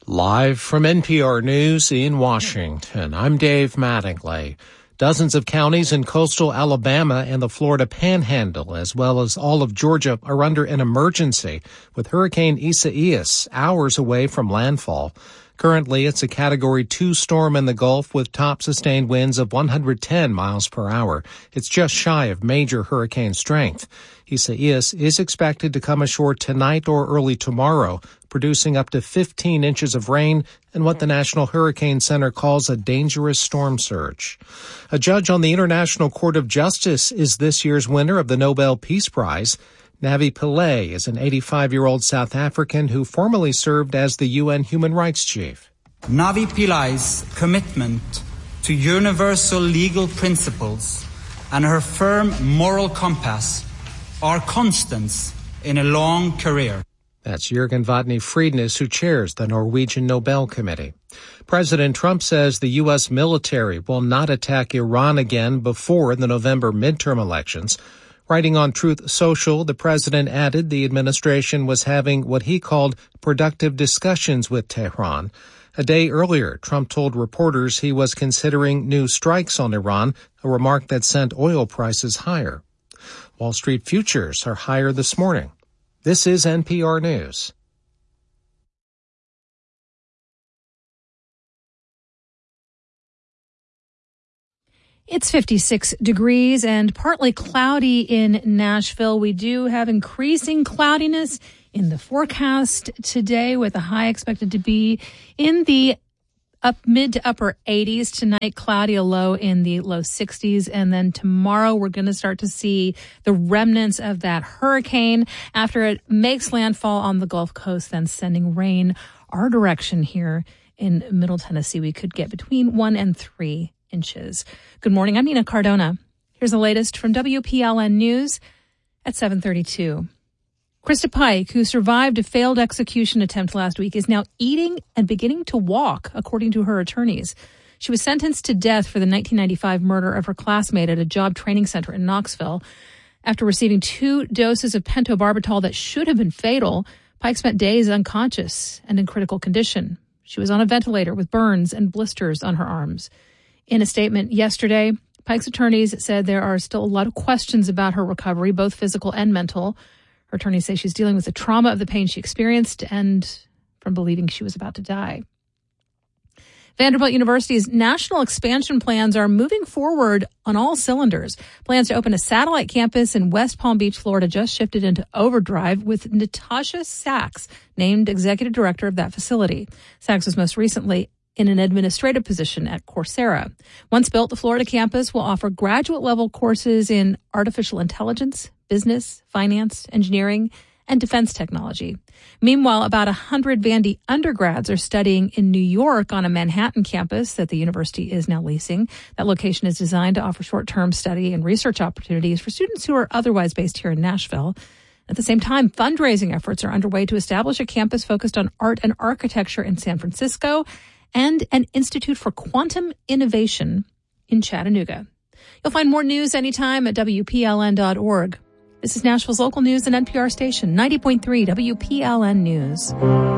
Live from NPR News in Washington, I'm Dave Mattingly. Dozens of counties in coastal Alabama and the Florida Panhandle, as well as all of Georgia, are under an emergency with Hurricane Isaias hours away from landfall. Currently, it's a Category 2 storm in the Gulf with top sustained winds of 110 miles per hour. It's just shy of major hurricane strength. Isaias is expected to come ashore tonight or early tomorrow, producing up to 15 inches of rain and what the National Hurricane Center calls a dangerous storm surge. A judge on the International Court of Justice is this year's winner of the Nobel Peace Prize. Navi Pillay is an 85-year-old South African who formerly served as the UN Human Rights Chief. Navi Pillay's commitment to universal legal principles and her firm moral compass are constants in a long career. That's Jürgen Vatne Friednes, who chairs the Norwegian Nobel Committee. President Trump says the U.S. military will not attack Iran again before the November midterm elections. Writing on Truth Social, the president added the administration was having what he called productive discussions with Tehran. A day earlier, Trump told reporters he was considering new strikes on Iran, a remark that sent oil prices higher. Wall Street futures are higher this morning. This is NPR News. It's 56 degrees and partly cloudy in Nashville. We do have increasing cloudiness in the forecast today, with a high expected to be in the mid to upper 80s. Tonight, cloudy, a low in the low 60s. And then tomorrow, we're going to start to see the remnants of that hurricane after it makes landfall on the Gulf Coast, then sending rain our direction here in Middle Tennessee. We could get between 1 and 3 inches. Good morning. I'm Nina Cardona. Here's the latest from WPLN News at 7:32. Krista Pike, who survived a failed execution attempt last week, is now eating and beginning to walk, according to her attorneys. She was sentenced to death for the 1995 murder of her classmate at a job training center in Knoxville. After receiving 2 doses of pentobarbital that should have been fatal, Pike spent days unconscious and in critical condition. She was on a ventilator with burns and blisters on her arms. In a statement yesterday, Pike's attorneys said there are still a lot of questions about her recovery, both physical and mental. Her attorneys say she's dealing with the trauma of the pain she experienced and from believing she was about to die. Vanderbilt University's national expansion plans are moving forward on all cylinders. Plans to open a satellite campus in West Palm Beach, Florida, just shifted into overdrive, with Natasha Sachs named executive director of that facility. Sachs was most recently in an administrative position at Coursera. Once built, the Florida campus will offer graduate-level courses in artificial intelligence, business, finance, engineering, and defense technology. Meanwhile, about 100 Vandy undergrads are studying in New York on a Manhattan campus that the university is now leasing. That location is designed to offer short-term study and research opportunities for students who are otherwise based here in Nashville. At the same time, fundraising efforts are underway to establish a campus focused on art and architecture in San Francisco and an Institute for Quantum Innovation in Chattanooga. You'll find more news anytime at WPLN.org. This is Nashville's local news and NPR station, 90.3 WPLN News.